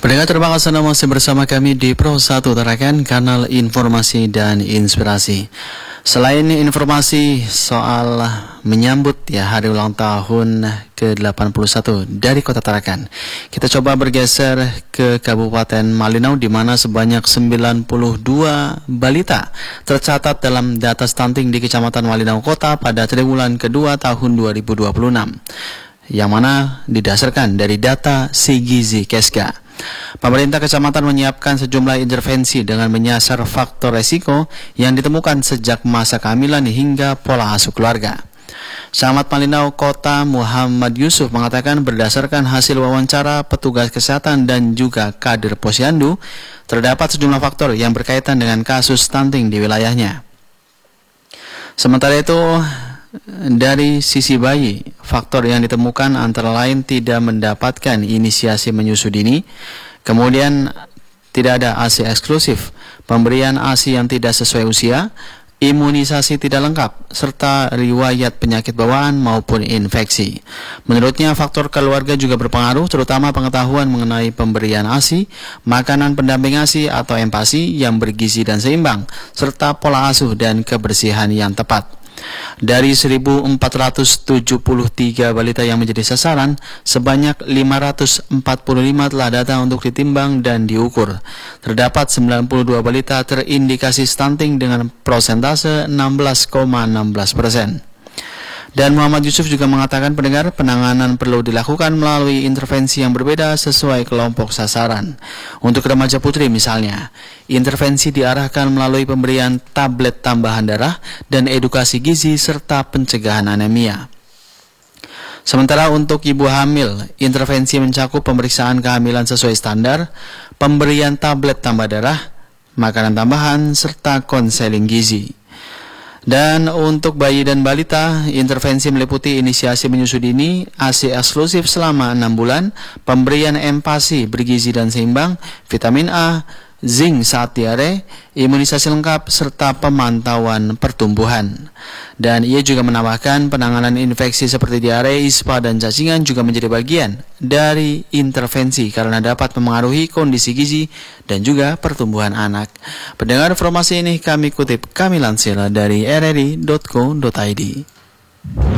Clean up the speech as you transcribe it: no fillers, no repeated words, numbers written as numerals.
Pendengar terima kasih Anda masih bersama kami di Pro 1 Tarakan, kanal informasi dan inspirasi. Selain informasi soal menyambut hari ulang tahun ke-81 dari Kota Tarakan, kita coba bergeser ke Kabupaten Malinau di mana sebanyak 92 balita tercatat dalam data stunting di Kecamatan Malinau Kota pada triwulan kedua tahun 2026, yang mana didasarkan dari data Sigizi Keska. Pemerintah kecamatan menyiapkan sejumlah intervensi dengan menyasar faktor resiko yang ditemukan sejak masa kehamilan hingga pola asuh keluarga. Camat Malinau Kota Muhammad Yusuf mengatakan berdasarkan hasil wawancara petugas kesehatan dan juga kader posyandu, terdapat sejumlah faktor yang berkaitan dengan kasus stunting di wilayahnya. Sementara itu, dari sisi bayi, faktor yang ditemukan antara lain tidak mendapatkan inisiasi menyusu dini, kemudian tidak ada ASI eksklusif, pemberian ASI yang tidak sesuai usia, imunisasi tidak lengkap, serta riwayat penyakit bawaan maupun infeksi. Menurutnya, faktor keluarga juga berpengaruh, terutama pengetahuan mengenai pemberian ASI, makanan pendamping ASI atau empasi yang bergizi dan seimbang, serta pola asuh dan kebersihan yang tepat. Dari 1.473 balita yang menjadi sasaran, sebanyak 545 telah datang untuk ditimbang dan diukur. Terdapat 92 balita terindikasi stunting dengan prosentase 16,16%. Dan Muhammad Yusuf juga mengatakan pendengar, penanganan perlu dilakukan melalui intervensi yang berbeda sesuai kelompok sasaran. Untuk remaja putri misalnya, intervensi diarahkan melalui pemberian tablet tambahan darah dan edukasi gizi serta pencegahan anemia. Sementara untuk ibu hamil, intervensi mencakup pemeriksaan kehamilan sesuai standar, pemberian tablet tambah darah, makanan tambahan, serta konseling gizi. Dan untuk bayi dan balita, intervensi meliputi inisiasi menyusu dini, ASI eksklusif selama 6 bulan, pemberian empasi bergizi dan seimbang, vitamin A, zinc saat diare, imunisasi lengkap, serta pemantauan pertumbuhan. Dan ia juga menambahkan penanganan infeksi seperti diare, ispa, dan cacingan juga menjadi bagian dari intervensi karena dapat memengaruhi kondisi gizi dan juga pertumbuhan anak. Pendengar, informasi ini kami lansir dari rri.co.id.